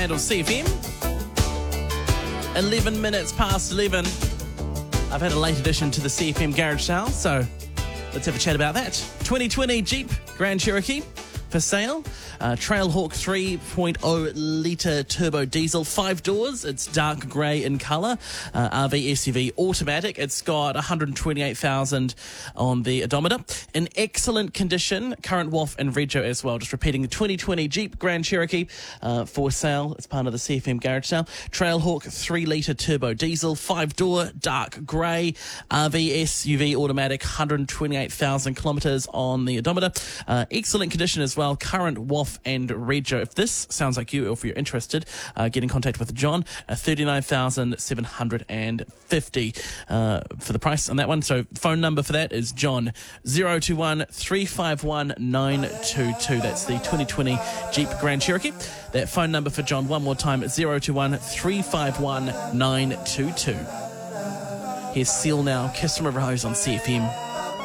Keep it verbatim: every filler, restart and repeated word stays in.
Fremantle C F M. eleven minutes past eleven. I've had a late addition to the C F M garage sale, so let's have a chat about that. twenty twenty Jeep Grand Cherokee for sale. Uh, Trailhawk three point oh litre turbo diesel, five doors. It's dark grey in colour. Uh, R V S U V automatic. It's got one hundred twenty-eight thousand on the odometer. In excellent condition. Current W A F and rego as well. Just repeating, the twenty twenty Jeep Grand Cherokee uh, for sale. It's part of the C F M garage sale. Trailhawk three litre turbo diesel, five door, dark grey. R V S U V automatic, one hundred twenty-eight thousand kilometres on the odometer. Uh, excellent condition as well. Current W A F and rego. If this sounds like you, or if you're interested, uh, get in contact with John. Uh, thirty-nine thousand seven hundred fifty uh, for the price on that one. So phone number for that is John, zero two one three five one nine two two. That's the twenty twenty Jeep Grand Cherokee. That phone number for John, one more time, zero two one three five one nine two two. Here's Seal Now, Kiss from a Rose on C F M.